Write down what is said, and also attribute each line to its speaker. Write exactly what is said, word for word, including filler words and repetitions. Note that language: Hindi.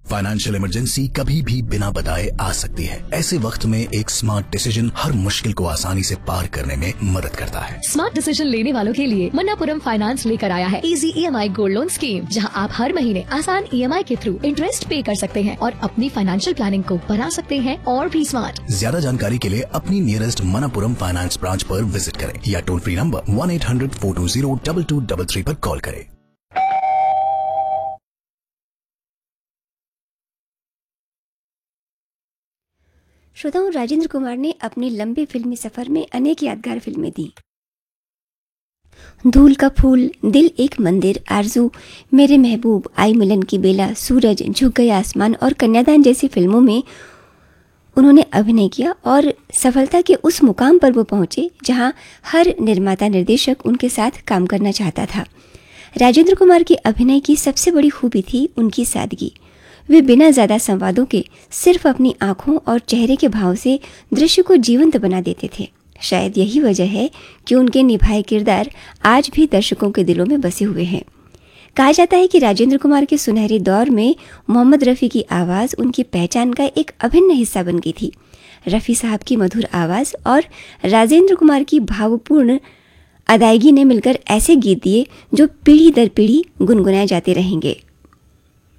Speaker 1: फाइनेंशियल इमरजेंसी कभी भी बिना बताए आ सकती है। ऐसे वक्त में एक स्मार्ट डिसीजन हर मुश्किल को आसानी से पार करने में मदद करता है।
Speaker 2: स्मार्ट डिसीजन लेने वालों के लिए मन्नापुरम फाइनेंस लेकर आया है इजी ई एम आई गोल्ड लोन स्कीम, जहां आप हर महीने आसान ई एम आई के थ्रू इंटरेस्ट पे कर सकते हैं और अपनी फाइनेंशियल प्लानिंग को बना सकते हैं और भी स्मार्ट।
Speaker 1: ज्यादा जानकारी के लिए अपनी नियरेस्ट मन्नापुरम फाइनेंस ब्रांच पर विजिट करें या toll free number one eight hundred four to zero double two double three पर कॉल करें।
Speaker 3: श्रोताओं, राजेंद्र कुमार ने अपने लंबे फिल्मी सफर में अनेक यादगार फिल्में दी। धूल का फूल, दिल एक मंदिर, आरजू, मेरे महबूब, आई मिलन की बेला, सूरज, झुक गया आसमान और कन्यादान जैसी फिल्मों में उन्होंने अभिनय किया और सफलता के उस मुकाम पर वो पहुंचे जहां हर निर्माता निर्देशक उनके साथ काम करना चाहता था। राजेंद्र कुमार की अभिनय की सबसे बड़ी खूबी थी उनकी सादगी। वे बिना ज़्यादा संवादों के सिर्फ अपनी आंखों और चेहरे के भाव से दृश्य को जीवंत बना देते थे। शायद यही वजह है कि उनके निभाए किरदार आज भी दर्शकों के दिलों में बसे हुए हैं। कहा जाता है कि राजेंद्र कुमार के सुनहरे दौर में मोहम्मद रफ़ी की आवाज़ उनकी पहचान का एक अभिन्न हिस्सा बन गई थी। रफ़ी साहब की मधुर आवाज़ और राजेंद्र कुमार की भावपूर्ण अदायगी ने मिलकर ऐसे गीत दिए जो पीढ़ी दर पीढ़ी गुनगुनाए जाते रहेंगे।